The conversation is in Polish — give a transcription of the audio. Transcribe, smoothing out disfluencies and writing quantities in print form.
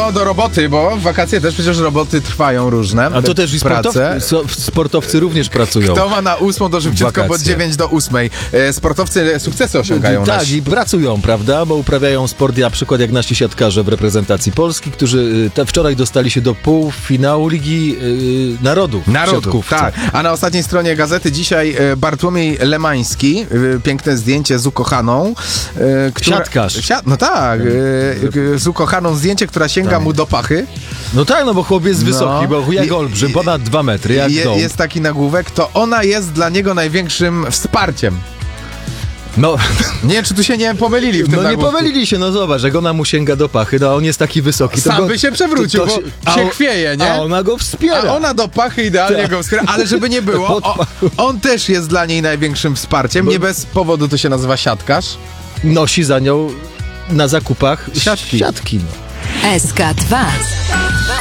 No, do roboty, bo w wakacje też przecież roboty trwają różne. A to też i sportowcy również pracują. Kto ma na 8 to szybciutko, bo 9 do 8. Sportowcy sukcesy osiągają. Tak, i pracują, prawda? Bo uprawiają sport, na przykład jak nasi siatkarze w reprezentacji Polski, którzy wczoraj dostali się do półfinału Ligi Narodów. Tak. A na ostatniej stronie gazety dzisiaj Bartłomiej Lemański, piękne zdjęcie z ukochaną. Siatkarz. No tak, z ukochaną zdjęcie, która sięga mu do pachy. No tak, no bo chłopiec jest wysoki, bo jak olbrzym, ponad 2 metry, jak dom. Jest taki nagłówek, to ona jest dla niego największym wsparciem. No, nie wiem, czy tu się nie pomylili w tym nagłówku. Nie pomylili się, no zobacz, jak ona mu sięga do pachy, no on jest taki wysoki. Sam by się przewrócił, bo się chwieje, nie? A ona go wspiera. A ona do pachy idealnie go wspiera, ale żeby nie było, on też jest dla niej największym wsparciem, nie bez powodu to się nazywa siatkarz. Nosi za nią na zakupach siatki. SK2